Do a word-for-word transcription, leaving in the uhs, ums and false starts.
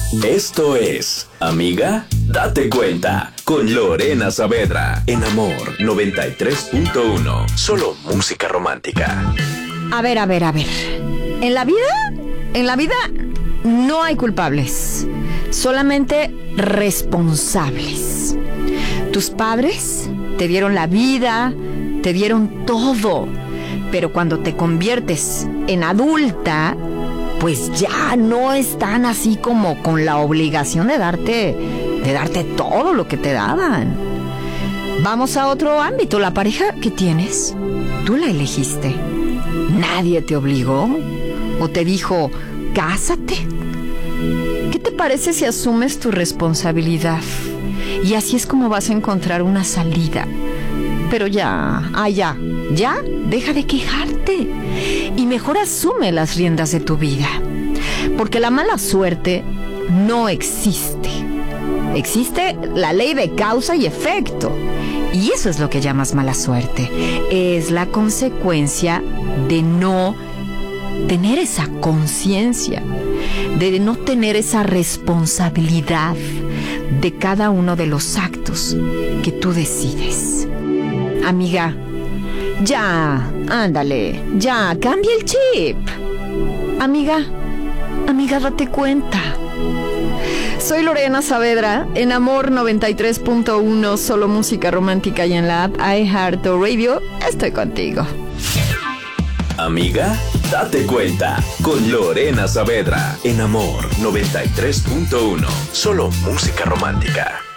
Esto es Amiga, date cuenta, con Lorena Saavedra, en Amor noventa y tres punto uno. Solo música romántica. A ver, a ver, a ver. En la vida, en la vida no hay culpables, solamente responsables. Tus padres te dieron la vida, te dieron todo, pero cuando te conviertes en adulta, pues ya no están así como con la obligación de darte, de darte todo lo que te daban. Vamos a otro ámbito, la pareja que tienes, tú la elegiste. Nadie te obligó o te dijo, cásate. ¿Qué te parece si asumes tu responsabilidad? Y así es como vas a encontrar una salida. Pero ya, ah, ya, ya, deja de quejarte. Y mejor asume las riendas de tu vida. Porque la mala suerte no existe. Existe la ley de causa y efecto. Y eso es lo que llamas mala suerte. Es la consecuencia de no tener esa conciencia, de no tener esa responsabilidad de cada uno de los actos que tú decides. Amiga, ya, ándale, ya, cambia el chip. Amiga, amiga, date cuenta. Soy Lorena Saavedra, en Amor noventa y tres punto uno, solo música romántica, y en la app iHeartRadio, estoy contigo. Amiga, date cuenta, con Lorena Saavedra, en Amor noventa y tres punto uno, solo música romántica.